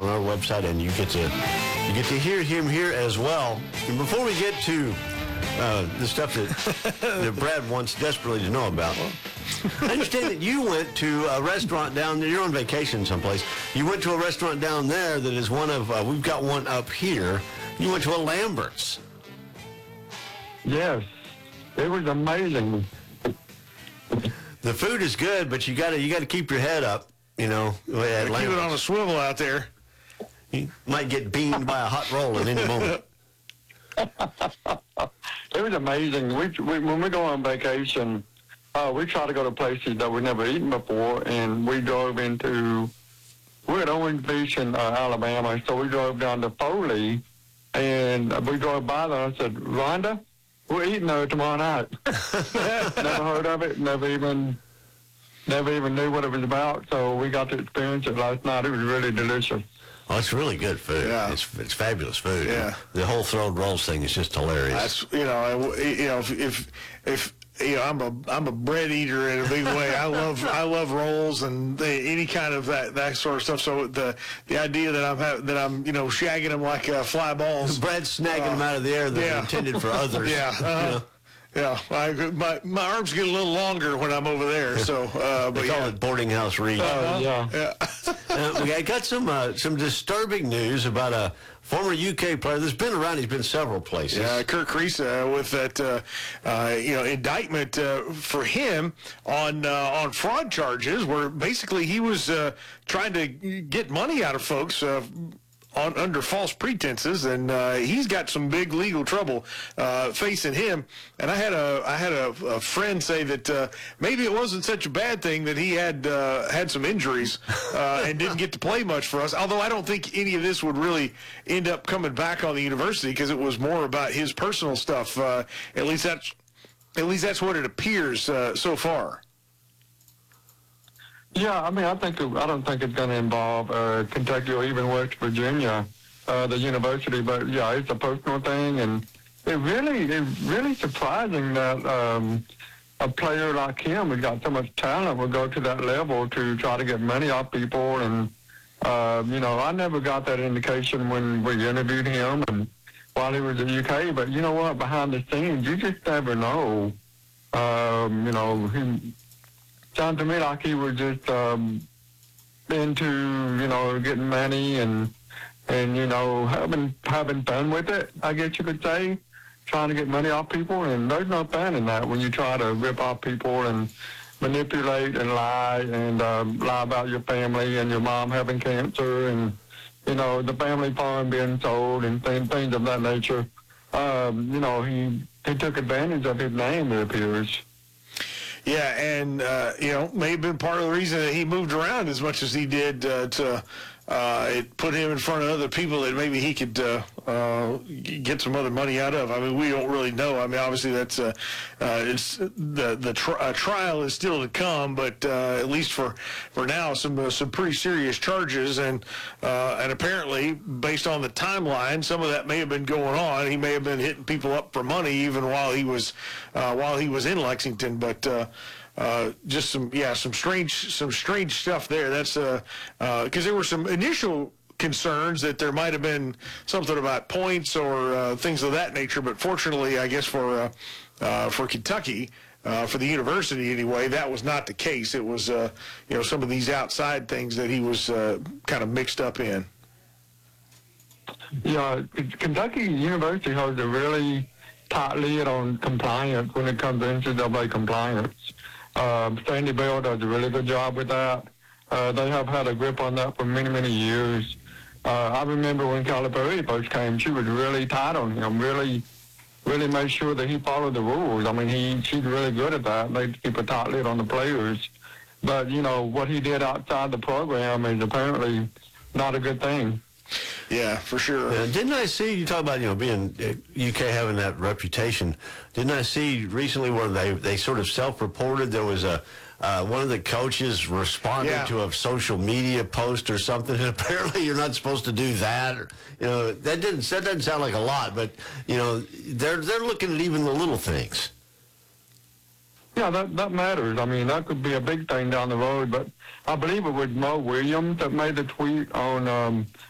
on our website, and you get to hear him here as well. And before we get to the stuff that Brad wants desperately to know about, I understand that you went to a restaurant down there. You're on vacation someplace. You went to a restaurant down there that is one of, we've got one up here. You went to a Lambert's. Yes, it was amazing. The food is good, but you gotta keep your head up. You know, keep it on a swivel out there. You might get beamed by a hot roll at any moment. It was amazing. When we go on vacation, we try to go to places that we've never eaten before, and we drove we're at Orange Beach in Alabama, so we drove down to Foley, and we drove by there, and I said, Rhonda, we're eating there tomorrow night. Never heard of it, never even knew what it was about, so we got to experience it last night. It was really delicious. Oh, it's really good food. Yeah. It's fabulous food. Yeah. The whole throwed rolls thing is just hilarious. That's if I'm a bread eater in a big way. I love rolls and any kind of that sort of stuff. So the idea that I'm shagging them like fly balls. Bread's snagging them out of the air that are intended for others. Yeah. Yeah, my arms get a little longer when I'm over there. So, they call it boarding house reach. Yeah. We got some disturbing news about a former UK player that's been around. He's been several places. Yeah, Kirk Kriisa with that indictment for him on fraud charges, where basically he was trying to get money out of folks. Under false pretenses, and he's got some big legal trouble facing him. And I had a friend say that maybe it wasn't such a bad thing that he had some injuries and didn't get to play much for us. Although I don't think any of this would really end up coming back on the university, because it was more about his personal stuff. At least that's what it appears so far. Yeah, I mean, I don't think it's going to involve Kentucky or even West Virginia, the university. But yeah, it's a personal thing, and it's really surprising that a player like him who's got so much talent would go to that level to try to get money off people. And I never got that indication when we interviewed him and while he was in the UK. But you know what? Behind the scenes, you just never know. He sounded to me like he was just into, getting money and having fun with it, I guess you could say, trying to get money off people. And there's no fun in that when you try to rip off people and manipulate and lie about your family and your mom having cancer and, the family farm being sold and things of that nature. He took advantage of his name, it appears. Yeah, and, may have been part of the reason that he moved around as much as he did to it put him in front of other people that maybe he could get some other money out of. I mean, we don't really know. I mean, obviously that's it's the trial is still to come, but at least for now, some pretty serious charges, and apparently based on the timeline, some of that may have been going on. He may have been hitting people up for money even while he was in Lexington, but. Just some strange stuff there. That's because there were some initial concerns that there might have been something about points or things of that nature. But fortunately, I guess for Kentucky, for the university anyway, that was not the case. It was some of these outside things that he was kind of mixed up in. Yeah, Kentucky University has a really tight lid on compliance when it comes to NCAA compliance. Sandy Bell does a really good job with that. They have had a grip on that for many, many years. I remember when Calipari first came, she was really tight on him, really made sure that he followed the rules. I mean, she's really good at that. They keep a tight lid on the players. But, what he did outside the program is apparently not a good thing. Yeah, for sure. Didn't I see, you talk about, being UK having that reputation, didn't I see recently where they sort of self-reported there was one of the coaches responded to a social media post or something, and apparently you're not supposed to do that. Or, that doesn't sound like a lot, but, they're looking at even the little things. Yeah, that matters. I mean, that could be a big thing down the road, but I believe it was Mo Williams that made the tweet on